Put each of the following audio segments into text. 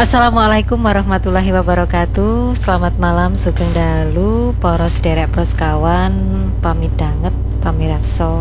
Assalamualaikum warahmatullahi wabarakatuh. Selamat malam sugeng dalu para sederek proskawan pamidanget pamiraksa.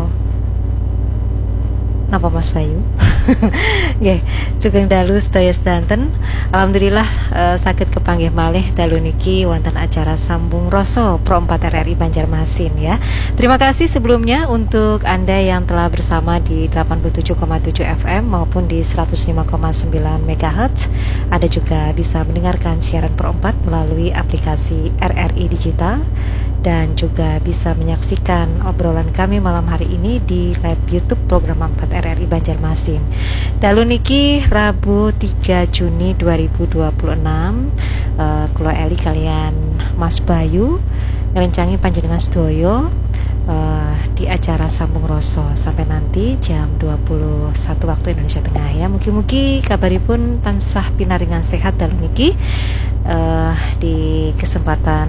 Napa Mas Bayu? Nggih, sugeng dalu sedaya sedanten. Alhamdulillah saged kepanggih malih dalu niki wonten acara Sambung Rasa Pro 4 RRI Banjarmasin ya. Terima kasih sebelumnya untuk Anda yang telah bersama di 87,7 FM maupun di 105,9 MHz. Ada juga bisa mendengarkan siaran Pro 4 melalui aplikasi RRI Digital dan juga bisa menyaksikan obrolan kami malam hari ini di live YouTube program 4 RRI Banjarmasin. Dalu niki Rabu 3 Juni 2026 kula Eli kalian Mas Bayu ngerencangi panjenengan sedoyo di acara Sambung Rasa sampai nanti jam 21 waktu Indonesia Tengah ya. Mugi-mugi kabaripun tansah pinaringan sehat dalu niki di kesempatan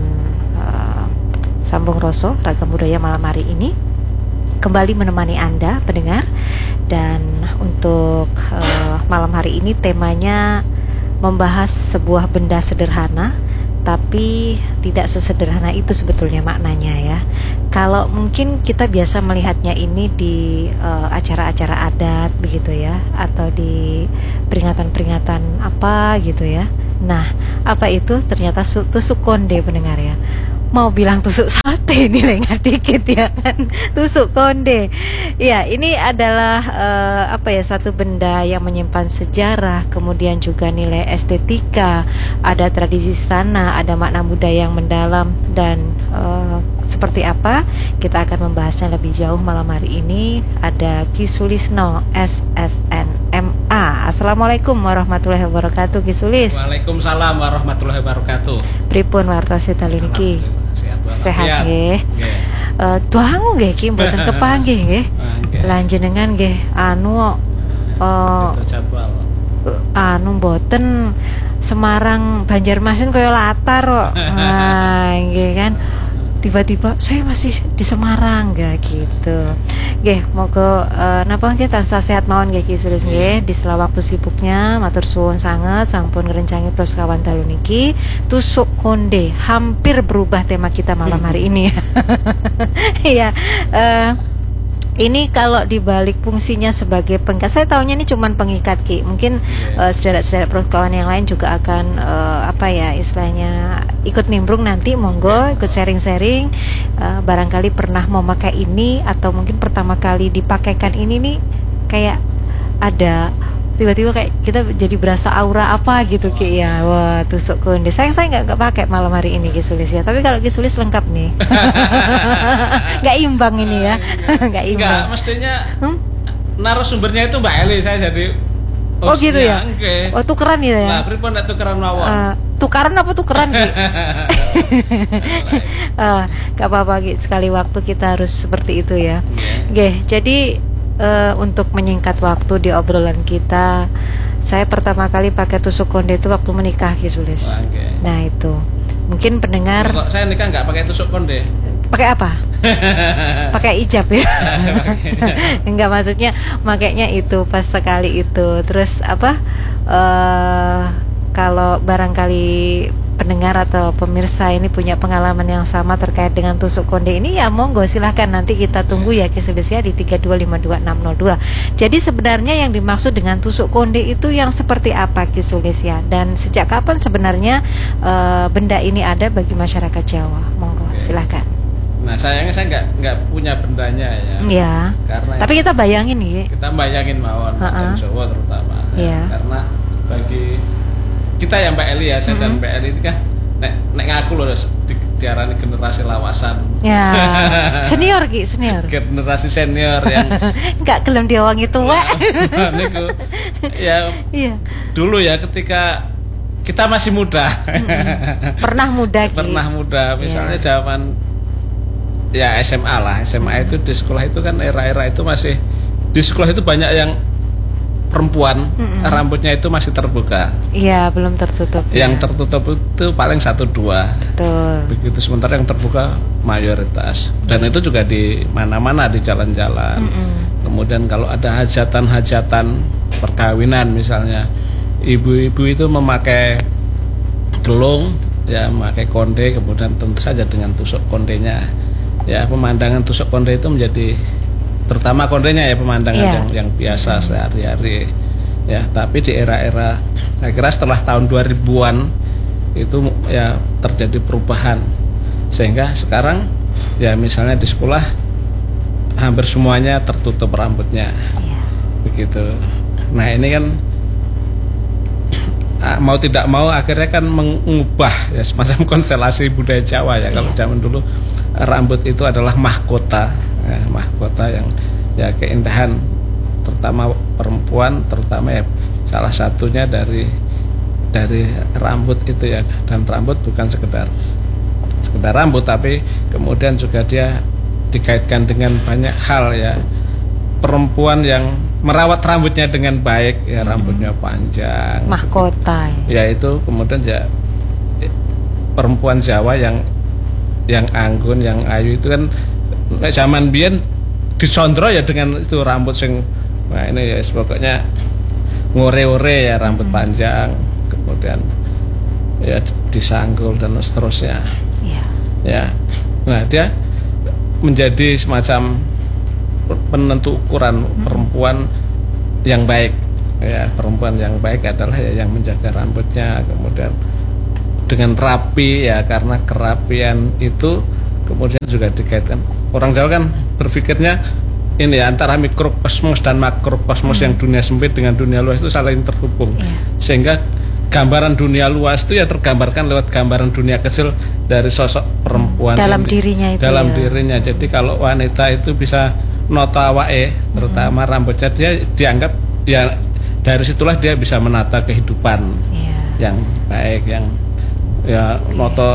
Sambung Rasa Ragam Budaya malam hari ini kembali menemani Anda pendengar. Dan untuk malam hari ini temanya membahas sebuah benda sederhana, tapi tidak sesederhana itu sebetulnya maknanya ya. Kalau mungkin kita biasa melihatnya ini di acara-acara adat begitu ya, atau di peringatan-peringatan apa gitu ya. Nah, apa itu? Ternyata tusuk konde pendengar ya. Mau bilang tusuk sate nih lengah dikit ya kan, tusuk konde. Ya, ini adalah satu benda yang menyimpan sejarah, kemudian juga nilai estetika, ada tradisi sana, ada makna budaya yang mendalam. Dan seperti apa kita akan membahasnya lebih jauh malam hari ini. Ada Ki Sulisno SSNMA. Assalamualaikum warahmatullahi wabarakatuh Ki Sulis. Waalaikumsalam warahmatullahi wabarakatuh. Pripun wartosi dalu niki? Sehat nggih. Tuangu nggih Ki mboten kepanggih nggih. Lan jenengan nggih mboten Semarang Banjarmasin kaya latar kok. Nah, nggih kan. Tiba-tiba saya masih di Semarang gak gitu. Nggih, moga napa nggih tansah sehat mawon nggih Ki Sulis nggih di sela waktu sibuknya. Matur suwun sanget sampun ngrencangi proskawan dalu niki tusuk konde. Hampir berubah tema kita malam hari ini. Iya, ini kalau dibalik fungsinya sebagai pengikat, saya tahunya ini cuman pengikat Ki. Mungkin saudara-saudara proskawan yang lain juga akan istilahnya ikut nimbrung nanti, monggo ikut sharing-sharing. Barangkali pernah memakai ini atau mungkin pertama kali dipakaikan ini nih, kayak ada tiba-tiba kayak kita jadi berasa aura apa gitu Ki ya. Wah, tusuk konde. Saya nggak pakai malam hari ini Ki Sulis ya. Tapi kalau Ki Sulis lengkap nih. Nggak imbang ini ya. Nggak imbang. Enggak, mestinya narasumbernya itu Mbak Eli, saya jadi oh gitu ya. Okay. Oh, tukeran gitu ya. Nah, pripun nek tukeran mawon. Tukaran apa tukeran Ki? Gak apa-apa Ki, sekali waktu kita harus seperti itu ya. Nggih, jadi untuk menyingkat waktu di obrolan kita, saya pertama kali pakai tusuk konde itu waktu menikah Ki Sulis. Nah itu mungkin pendengar. Kok saya nikah nggak pakai tusuk konde? Pakai apa? Pakai ijab ya? Enggak, maksudnya makainya itu pas sekali itu. Terus apa? Kalau barangkali pendengar atau pemirsa ini punya pengalaman yang sama terkait dengan tusuk konde ini, ya monggo silahkan, nanti kita tunggu ya Ki Sulis ya di 3252602. Jadi sebenarnya yang dimaksud dengan tusuk konde itu yang seperti apa Ki Sulis ya? Dan sejak kapan sebenarnya benda ini ada bagi masyarakat Jawa? Monggo silahkan. Nah, sayangnya saya nggak punya bendanya ya. Iya. Karena tapi kita bayangin nih. Kita bayangin mawon, Jawa terutama. Ya. Karena bagi kita ya Mbak Eli ya, saya dan Mbak Eli ini kan nek ngaku loh diarani generasi lawasan. Ya. Senior Ki, senior. Generasi senior yang enggak gelem diawangi tua. Niku. Ya. Iya. Dulu ya ketika kita masih muda. Pernah muda Ki. Pernah muda, misalnya zaman ya SMA lah. SMA itu di sekolah itu kan era-era itu masih di sekolah itu banyak yang perempuan rambutnya itu masih terbuka. Iya, belum tertutup. Yang tertutup itu paling 1-2. Betul. Begitu, sementara yang terbuka mayoritas. Dan itu juga di mana-mana di jalan-jalan. Kemudian kalau ada hajatan-hajatan perkawinan misalnya, ibu-ibu itu memakai gelung, ya memakai konde, kemudian tentu saja dengan tusuk kondenya. Ya, pemandangan tusuk konde itu menjadi, terutama kondenya ya, pemandangan yang biasa sehari-hari. Ya, tapi di era-era, saya kira setelah tahun 2000-an itu ya terjadi perubahan, sehingga sekarang ya misalnya di sekolah hampir semuanya tertutup rambutnya, begitu. Nah ini kan mau tidak mau akhirnya kan mengubah ya semacam konstelasi budaya Jawa ya. Kalau zaman dulu rambut itu adalah mahkota, ya, mahkota yang ya keindahan, terutama perempuan, terutama ya salah satunya dari rambut itu ya. Dan rambut bukan sekedar rambut, tapi kemudian juga dia dikaitkan dengan banyak hal ya. Perempuan yang merawat rambutnya dengan baik ya, rambutnya panjang, mahkota ya itu. Kemudian ya perempuan Jawa yang anggun, yang ayu itu kan zaman biyen disondro ya dengan itu rambut sing, nah ini ya pokoknya ngore-ore ya, rambut panjang, kemudian ya disanggul dan seterusnya. Ya, nah dia menjadi semacam penentu ukuran perempuan yang baik. Ya, perempuan yang baik adalah ya yang menjaga rambutnya, kemudian dengan rapi ya, karena kerapian itu kemudian juga dikaitkan. Orang Jawa kan berpikirnya ini ya, antara mikrokosmos dan makrokosmos, yang dunia sempit dengan dunia luas itu saling terhubung. Sehingga gambaran dunia luas itu ya tergambarkan lewat gambaran dunia kecil dari sosok perempuan dalam dirinya itu. Dalam dirinya. Jadi kalau wanita itu bisa nota wae, terutama rambutnya, dia dianggap ya dari situlah dia bisa menata kehidupan yang baik, yang ya noto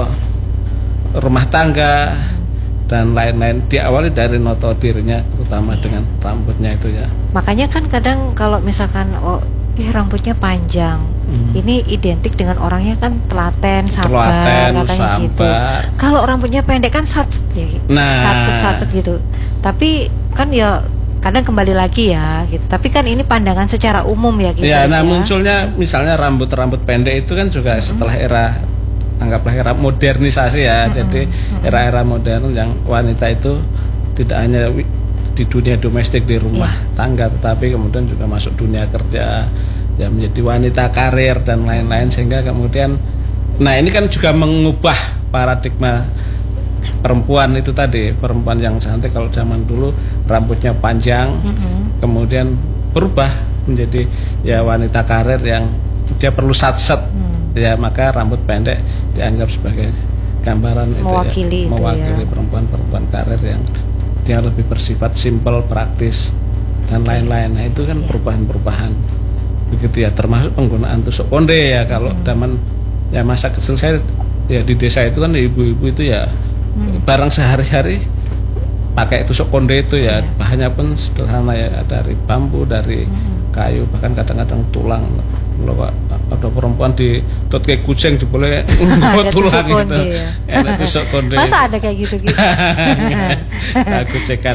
rumah tangga dan lain-lain, diawali dari noto dirinya, terutama dengan rambutnya itu ya. Makanya kan kadang kalau misalkan rambutnya panjang, ini identik dengan orangnya kan telaten, sabar, katanya gitu. Kalau rambutnya pendek kan satset ya, satset gitu. Tapi kan ya kadang kembali lagi ya gitu. Tapi kan ini pandangan secara umum ya gitu. Ya, nah munculnya misalnya rambut pendek itu kan juga setelah anggaplah era modernisasi ya. Jadi era-era modern yang wanita itu tidak hanya di dunia domestik, di rumah tangga, tetapi kemudian juga masuk dunia kerja, ya menjadi wanita karir dan lain-lain. Sehingga kemudian, nah ini kan juga mengubah paradigma perempuan itu tadi. Perempuan yang cantik kalau zaman dulu rambutnya panjang, kemudian berubah menjadi ya wanita karir yang dia perlu satset, ya maka rambut pendek dianggap sebagai gambaran mewakili itu ya, mewakili perempuan karir yang dia lebih bersifat simpel, praktis dan lain-lain. Nah itu kan perubahan-perubahan begitu ya, termasuk penggunaan tusuk konde ya. Kalau zaman ya masa kecil saya ya di desa itu kan ibu-ibu itu ya barang sehari-hari pakai tusuk konde itu ya. Bahannya pun sederhana ya, dari bambu, dari kayu, bahkan kadang-kadang tulang. Kalau ada perempuan di kayak kucing boleh tulang gitu. Ada tusuk konde. Masa ada kayak gitu-gitu? Kucekan.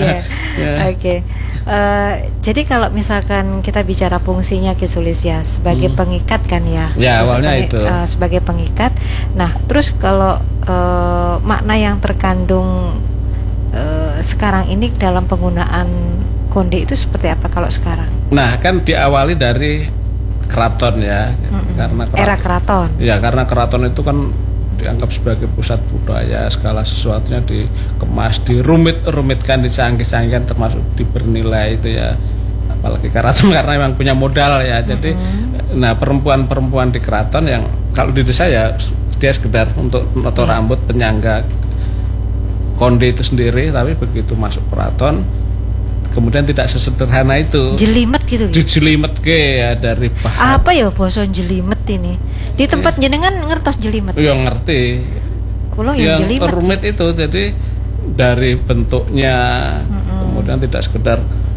Oke. Jadi kalau misalkan kita bicara fungsinya Ki Sulis ya sebagai pengikat kan ya. Ya awalnya itu. Sebagai pengikat. Nah terus kalau makna yang terkandung sekarang ini dalam penggunaan konde itu seperti apa kalau sekarang? Nah kan diawali dari keraton ya, karena era keraton. Ya karena keraton itu kan dianggap sebagai pusat budaya, segala sesuatunya dikemas, dirumit-rumitkan, dicanggih-canggihkan, termasuk dibernilai itu ya. Apalagi keraton karena memang punya modal ya. Jadi nah perempuan-perempuan di keraton yang kalau di desa ya dia sekedar untuk noto rambut, penyangga konde itu sendiri, tapi begitu masuk keraton kemudian tidak sesederhana itu. Jelimet gitu. Jelimet ke ya, dari bahan. Apa ya boso jelimet ini? Di tempat jenengan ngertos jelimet? Ya ngerti. Kulo yang jelimet. Rumit itu, jadi dari bentuknya, kemudian tidak sekedar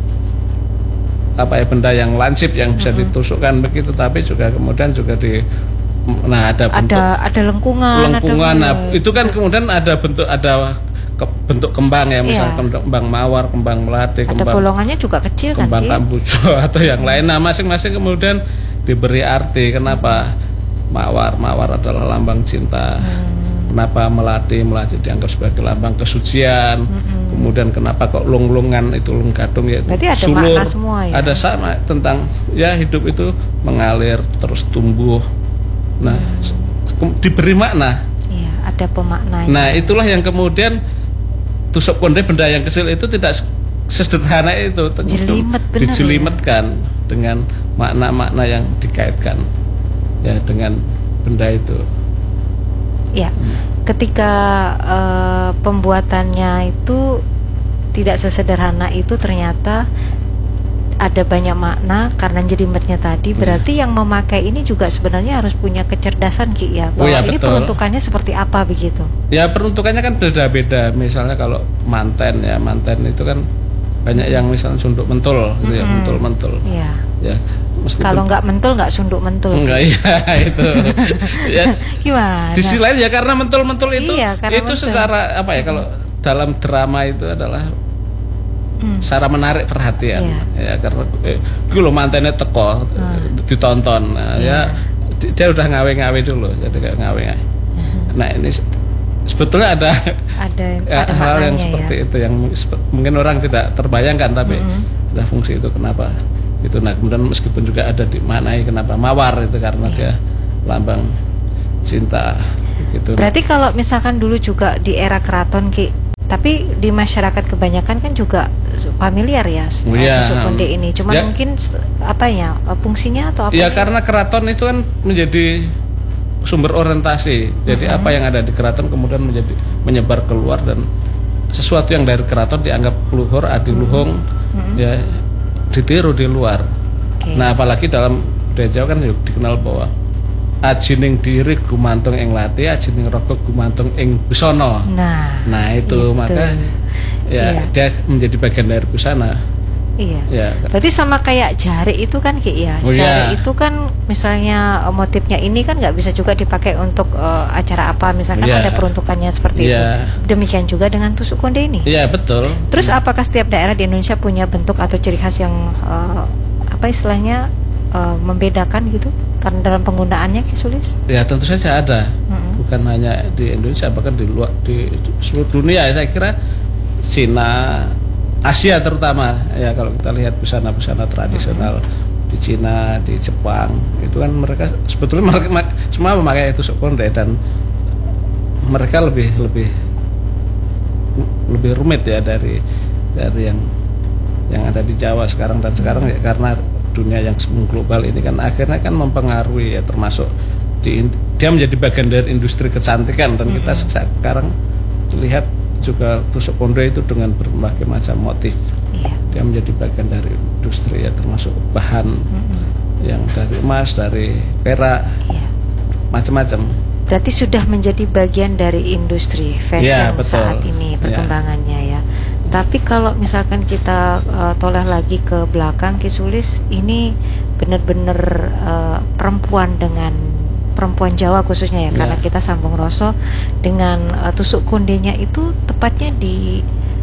apa ya benda yang lansip yang bisa ditusukkan begitu, tapi juga kemudian juga ada bentuk, ada lengkungan, nah itu kan kemudian ada bentuk kembang ya, misalnya kembang mawar, kembang melati, ada bolongannya juga kecil kembang kambujo atau yang lain. Nah masing-masing kemudian diberi arti. Kenapa mawar adalah lambang cinta. Kenapa melati dianggap sebagai lambang kesucian. Kemudian kenapa kok lung-lungan itu lung gadung ya. Berarti ada sulur, makna semua ya. ada sama tentang ya hidup itu mengalir terus tumbuh. Nah, diberi makna. Iya, ada pemaknanya. Nah, itulah yang kemudian tusuk konde benda yang kecil itu tidak sesederhana itu. Jelimet, benar, dijelimetkan dengan makna-makna yang dikaitkan ya dengan benda itu. Ya, ketika pembuatannya itu tidak sesederhana itu, ternyata ada banyak makna karena jelimetnya tadi. Berarti yang memakai ini juga sebenarnya harus punya kecerdasan Ki ya, bahwa ini betul. Peruntukannya seperti apa begitu. Ya, peruntukannya kan beda-beda. Misalnya kalau manten itu kan banyak yang misalnya sunduk mentul gitu ya, mentul. Iya. Ya, kalau nggak mentul nggak sunduk mentul. Enggak, iya itu. Ya. Gimana? Di sisi lain ya karena mentul itu iya, itu mentul. Secara apa ya, kalau dalam drama itu adalah secara menarik perhatian. Ya karena lo mantennya teko ditonton. Ya dia udah ngawe-ngawe dulu, jadi kayak ngawe. Nah, ini sebetulnya ada hal yang seperti itu yang mungkin orang tidak terbayangkan, tapi ada fungsi itu kenapa itu. Nah, kemudian meskipun juga ada dimaknai kenapa mawar itu karena dia lambang cinta gitu. Berarti kalau misalkan dulu juga di era keraton Ki, tapi di masyarakat kebanyakan kan juga familiar ya tusuk konde ini. Cuman mungkin apa ya fungsinya atau apa? Ya karena keraton itu kan menjadi sumber orientasi. Jadi apa yang ada di keraton kemudian menyebar keluar, dan sesuatu yang dari keraton dianggap luhur, adiluhung, ya ditiru di luar. Nah, apalagi dalam budaya Jawa kan dikenal bahwa ajining diri gumantung ing lati, ajining raga gumantung ing busana. Nah itu maka dia menjadi bagian dari busana. Iya. Ya. Berarti sama kayak jari itu kan Ki ya. Jari itu kan misalnya motifnya ini kan nggak bisa juga dipakai untuk acara apa, misalkan ada peruntukannya seperti itu. Demikian juga dengan tusuk konde ini. Iya, betul. Terus apakah setiap daerah di Indonesia punya bentuk atau ciri khas yang apa istilahnya membedakan gitu? Karena dalam penggunaannya Ki Sulis? Ya tentu saja ada. Bukan hanya di Indonesia, bahkan di luar, di seluruh dunia. Saya kira Cina, Asia terutama ya, kalau kita lihat busana-busana tradisional di Cina, di Jepang itu kan mereka sebetulnya semua memakai tusuk konde, dan mereka lebih rumit ya dari yang ada di Jawa sekarang. Dan sekarang ya karena dunia yang global ini kan akhirnya kan mempengaruhi ya, termasuk dia menjadi bagian dari industri kecantikan, dan kita sekarang lihat juga tusuk konde itu dengan berbagai macam motif. Dia menjadi bagian dari industri ya, termasuk bahan yang dari emas, dari perak, macam-macam. Berarti sudah menjadi bagian dari industri fashion saat ini perkembangannya ya. Tapi kalau misalkan kita toleh lagi ke belakang Ki Sulis, ini benar-benar perempuan Jawa khususnya ya, karena kita sambung rasa dengan tusuk kondenya itu tepatnya di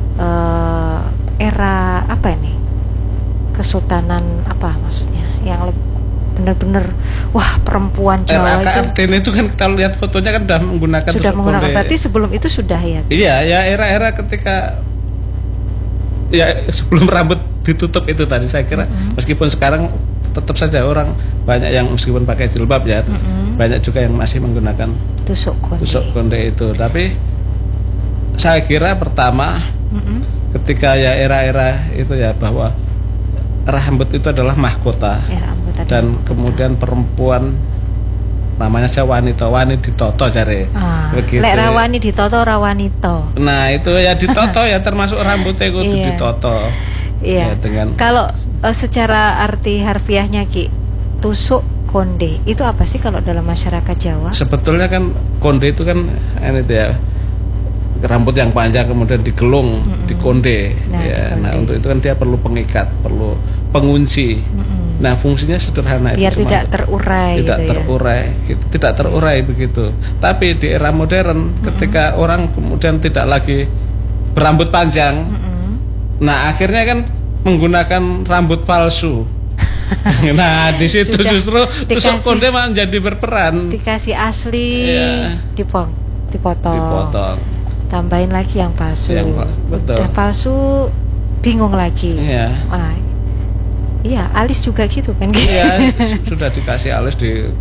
era apa ini, Kesultanan apa maksudnya, yang benar-benar wah perempuan Jawa itu kan kita lihat fotonya kan sudah menggunakan tusuk konde. Berarti sebelum itu sudah ya? Iya ya, era-era ketika ya sebelum rambut ditutup itu tadi, saya kira meskipun sekarang tetap saja orang banyak yang meskipun pakai jilbab ya, banyak juga yang masih menggunakan tusuk konde itu. Tapi saya kira pertama ketika ya era-era itu ya, bahwa rambut itu adalah mahkota, dan kemudian perempuan namanya wanita ditoto cari. Lek rawani ditoto rawanito. Nah itu ya ditoto ya, termasuk rambutnya itu ditoto. Iya. Ya, kalau secara arti harfiahnya Ki, tusuk konde itu apa sih kalau dalam masyarakat Jawa? Sebetulnya kan konde itu kan ini ya, rambut yang panjang kemudian digelung, dikonde. Nah untuk itu kan dia perlu pengikat, perlu pengunci. Nah fungsinya sederhana, biar tidak terurai. Tidak terurai begitu. Tapi di era modern, ketika orang kemudian tidak lagi berambut panjang, nah akhirnya kan menggunakan rambut palsu. Nah, di situ Sudah justru tusuk dikasih- konde malah jadi berperan. Dikasih asli, Iya. dipotong. Dipotong. Tambahin lagi yang palsu. Betul. Udah palsu, bingung lagi. Iya. Ah, iya, alis juga gitu kan? Iya, sudah dikasih alis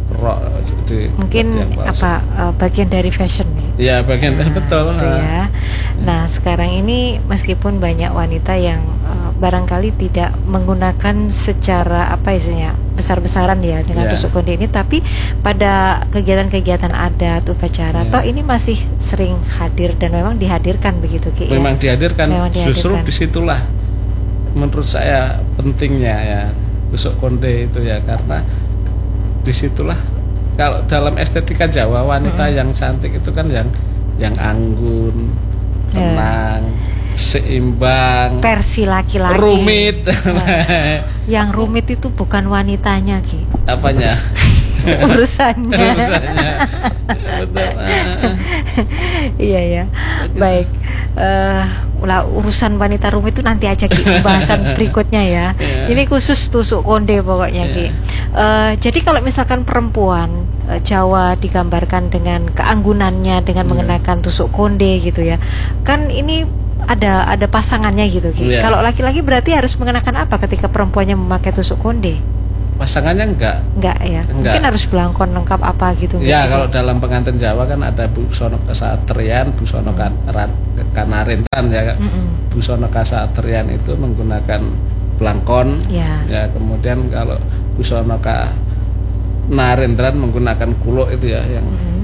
Mungkin yang palsu. bagian dari fashion nih. Iya, bagian betul. Gitu ya. Nah, sekarang ini meskipun banyak wanita yang barangkali tidak menggunakan secara apa istilahnya besar-besaran ya dengan Iya. tusuk konde ini, tapi pada kegiatan-kegiatan adat, upacara, Iya. toh ini masih sering hadir dan memang dihadirkan begitu Ki, ya? Memang dihadirkan. Memang Justru dihadirkan. disitulah menurut saya pentingnya ya tusuk konde itu ya, karena disitulah kalau dalam estetika Jawa wanita yang cantik itu kan yang anggun, tenang, seimbang, Versi laki-laki. rumit. Yang rumit itu bukan wanitanya Ki, Apanya? urusannya. Urusannya. Betul. Iya ya, baik. Ulah urusan wanita rumit itu nanti aja Ki, pembahasan berikutnya ya. Iya. Ini khusus tusuk konde pokoknya Ki. Jadi kalau misalkan perempuan Jawa digambarkan dengan keanggunannya dengan mengenakan tusuk konde gitu ya, kan ini ada pasangannya gitu Ki. Iya. Kalau laki-laki berarti harus mengenakan apa ketika perempuannya memakai tusuk konde? Pasangannya enggak. Enggak ya, Enggak. mungkin harus belangkon lengkap apa gitu. Ya, gitu. kalau dalam pengantin Jawa kan ada busana kasatriyan, busana kanarintan ya. Busana kasatriyan itu menggunakan belangkon. Ya. Kemudian kalau busana narendran menggunakan kuluk itu ya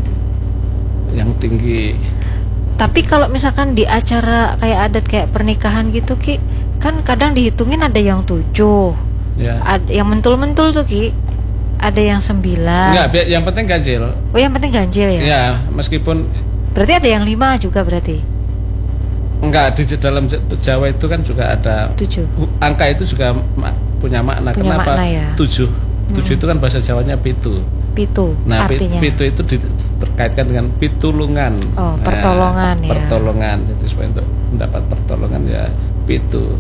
yang tinggi. Tapi kalau misalkan di acara kayak adat kayak pernikahan gitu Ki, kan kadang dihitungin ada yang 7, Ya. yang mentul-mentul tuh Ki, ada yang 9. Enggak, yang penting ganjil. Oh, yang penting ganjil ya? Ya, meskipun Berarti ada yang 5 juga berarti? enggak, di dalam Jawa itu kan juga ada 7. angka itu juga punya makna. Punya Kenapa makna ya? 7? 7 itu kan bahasa Jawanya pitu. Pitu Nah, artinya. pitu itu terkaitkan dengan pitulungan. Oh, pertolongan ya. Pertolongan. Jadi supaya untuk mendapat pertolongan ya pitu.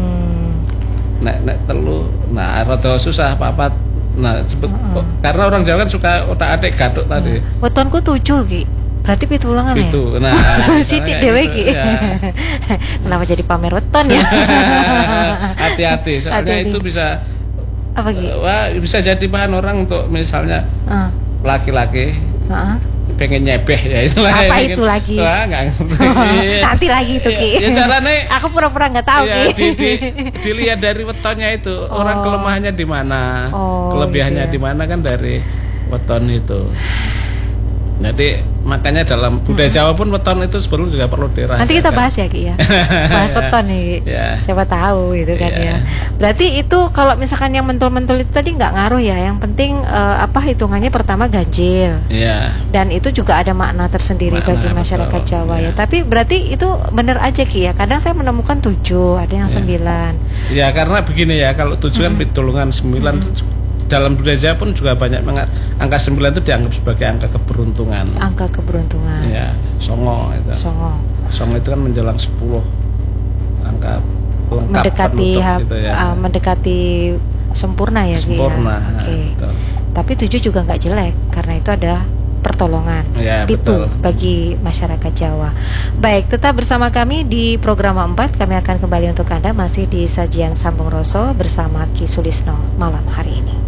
Nek telu, nah rada susah papat. Nah, karena orang Jawa kan suka otak-atik gaduk tadi. Wetonku 7 Ki. Berarti pitulungan ya? Pitu. Nah, Sidik misalnya dewe gitu, Ki. ya. Kenapa jadi pamer weton ya? Hati-hati, soalnya Hati-hati. itu bisa Apa Ki? wah, bisa jadi bahan orang untuk misalnya Ah, laki-laki ah. pengen nyebeh ya istilahnya. Apa itu lagi? Wah, nggak ngerti. Nanti lagi itu Ki. Ya caranya Aku pura-pura nggak tahu ya, Ki. dilihat dari wetonnya itu orang kelemahannya di mana, Oh, kelebihannya gitu ya. di mana kan dari weton itu. Jadi makanya dalam budaya Jawa pun weton itu sebelum juga perlu dirahasiakan. Nanti kita bahas ya Ki ya. Bahas weton nih. Ya. Siapa tahu gitu kan Ya. ya. Berarti itu kalau misalkan yang mentul-mentul itu tadi nggak ngaruh ya. Yang penting hitungannya pertama ganjil. Iya. Dan itu juga ada makna tersendiri Makna, bagi masyarakat betul. Jawa ya. Ya. Tapi berarti itu benar aja Ki ya. Kadang saya menemukan 7, ada yang 9. Ya karena begini ya, kalau 7 kan pitulungan, 9 dalam budaya Jawa pun juga banyak angka 9 itu dianggap sebagai angka keberuntungan. Angka keberuntungan. Ya, songo itu. Songo. Songo itu kan menjelang 10 angka lengkap Mendekati penutup gitu ya. mendekati sempurna ya Ki ya. Sempurna. Oke. Betul. Tapi 7 juga nggak jelek karena itu ada pertolongan Ya, itu betul. bagi masyarakat Jawa. Baik, tetap bersama kami di program 4. Kami akan kembali untuk Anda masih di sajian Sambung Roso bersama Ki Sulisno malam hari ini.